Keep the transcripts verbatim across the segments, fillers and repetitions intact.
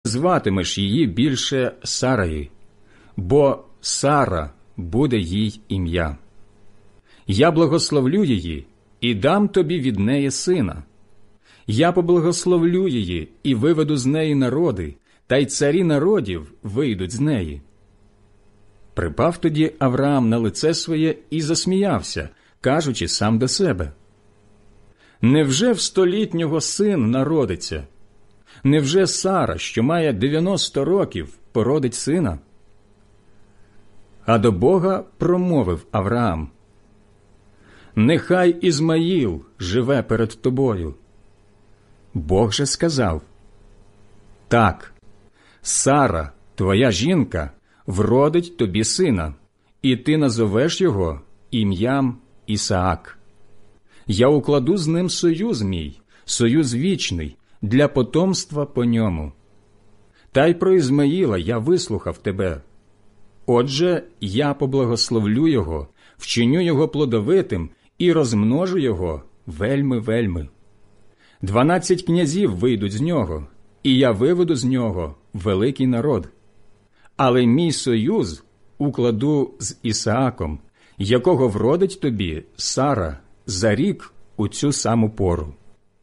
зватимеш її більше Сарою, бо Сара буде їй ім'я. Я благословлю її і дам тобі від неї сина. Я поблагословлю її і виведу з неї народи, та й царі народів вийдуть з неї». Припав тоді Авраам на лице своє і засміявся, кажучи сам до себе: «Невже в столітнього син народиться? Невже Сара, що має дев'яносто років, породить сина?» А до Бога промовив Авраам: «Нехай Ізмаїл живе перед тобою». Бог же сказав: «Так, Сара, твоя жінка, вродить тобі сина, і ти назовеш його ім'ям Ісаак. Я укладу з ним союз мій, союз вічний, для потомства по ньому. Та й про Ізмаїла я вислухав тебе. Отже, я поблагословлю його, вчиню його плодовитим і розмножу його вельми-вельми. Дванадцять князів вийдуть з нього, і я виведу з нього великий народ. Але мій союз укладу з Ісааком, якого вродить тобі Сара за рік у цю саму пору».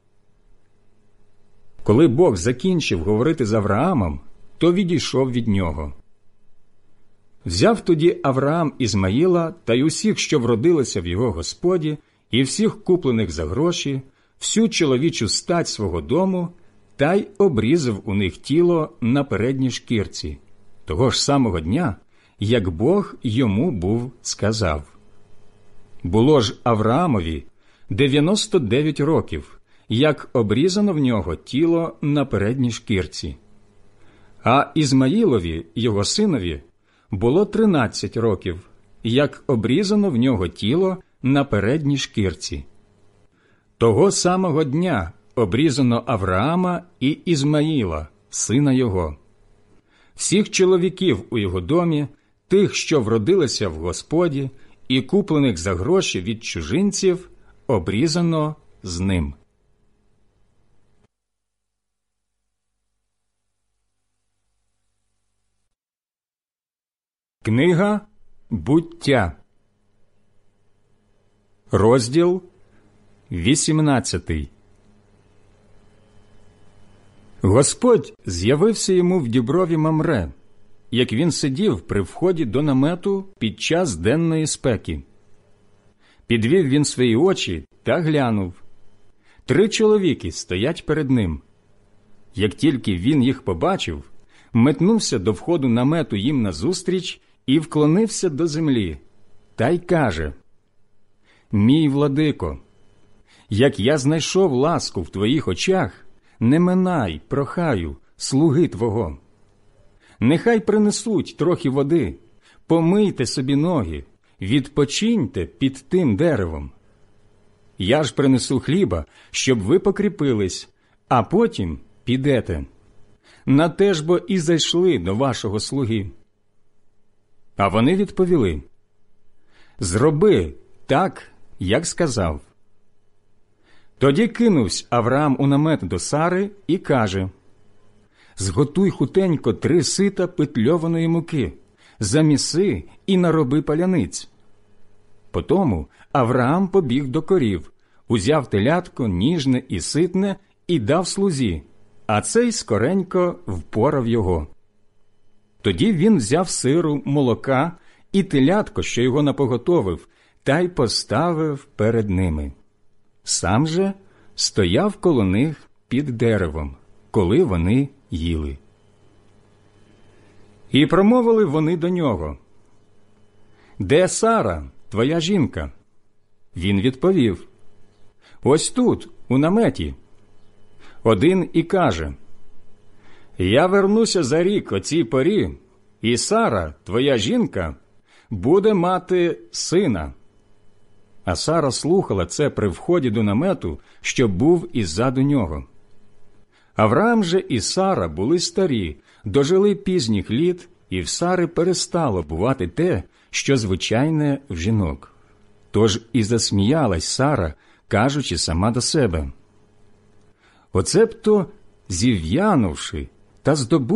Коли Бог закінчив говорити з Авраамом, то відійшов від нього. Взяв тоді Авраам Ізмаїла та й усіх, що вродилися в його господі, і всіх куплених за гроші, всю чоловічу стать свого дому, та й обрізав у них тіло на передній шкірці, того ж самого дня, як Бог йому був сказав. Було ж Авраамові дев'яносто дев'ять років, як обрізано в нього тіло на передній шкірці. А Ізмаїлові, його синові, було тринадцять років, як обрізано в нього тіло на передній шкірці. Того самого дня обрізано Авраама і Ізмаїла, сина його. Всіх чоловіків у його домі, тих, що вродилися в Господі, і куплених за гроші від чужинців, обрізано з ним. Книга «Буття», розділ вісімнадцятий. Господь з'явився йому в діброві Мамре, як він сидів при вході до намету під час денної спеки. Підвів він свої очі та глянув. Три чоловіки стоять перед ним. Як тільки він їх побачив, метнувся до входу намету їм назустріч і вклонився до землі, та й каже: «Мій владико, як я знайшов ласку в твоїх очах, не минай, прохаю, слуги твого. Нехай принесуть трохи води, помийте собі ноги, відпочиньте під тим деревом. Я ж принесу хліба, щоб ви покріпились, а потім підете. На те ж бо і зайшли до вашого слуги». А вони відповіли: «Зроби так, як сказав». Тоді кинувся Авраам у намет до Сари і каже: «Зготуй хутенько три сита петльованої муки, заміси і нароби паляниць». Потому Авраам побіг до корів, узяв телятко ніжне і ситне і дав слузі, а цей скоренько впорав його. Тоді він взяв сиру, молока і телятко, що його напоготовив, та й поставив перед ними. Сам же стояв коло них під деревом, коли вони їли. І промовили вони до нього: «Де Сара, твоя жінка?» Він відповів: «Ось тут, у наметі». Один і каже: «Я вернуся за рік о цій порі, і Сара, твоя жінка, буде мати сина». А Сара слухала це при вході до намету, що був іззаду нього. Авраам же і Сара були старі, дожили пізніх літ, і в Сари перестало бувати те, що звичайне в жінок. Тож і засміялась Сара, кажучи сама до себе: «Оце б то, зів'янувши та здобувши